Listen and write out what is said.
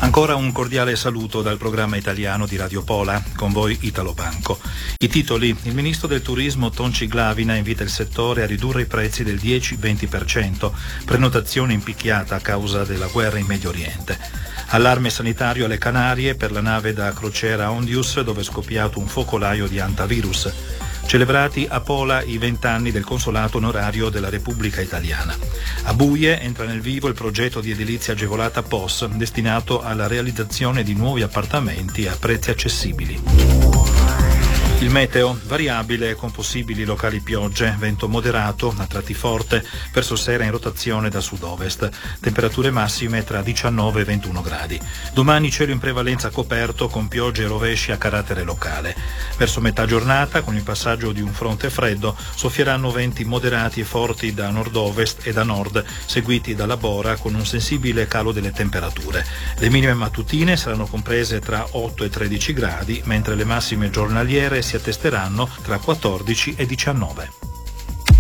Ancora un cordiale saluto dal programma italiano di Radio Pola, con voi Italo Banco. I titoli: il ministro del turismo Tonci Glavina invita il settore a ridurre i prezzi del 10-20%, prenotazione impicchiata a causa della guerra in Medio Oriente. Allarme sanitario alle Canarie per la nave da crociera Ondius, dove è scoppiato un focolaio di antivirus. Celebrati a Pola i 20 anni del consolato onorario della Repubblica Italiana. A Buie entra nel vivo il progetto di edilizia agevolata POS, destinato alla realizzazione di nuovi appartamenti a prezzi accessibili. Il meteo variabile con possibili locali piogge, vento moderato, a tratti forte, verso sera in rotazione da sud-ovest, temperature massime tra 19 e 21 gradi. Domani cielo in prevalenza coperto con piogge e rovesci a carattere locale. Verso metà giornata, con il passaggio di un fronte freddo, soffieranno venti moderati e forti da nord-ovest e da nord, seguiti dalla bora con un sensibile calo delle temperature. Le minime mattutine saranno comprese tra 8 e 13 gradi, mentre le massime giornaliere si attesteranno tra 14 e 19.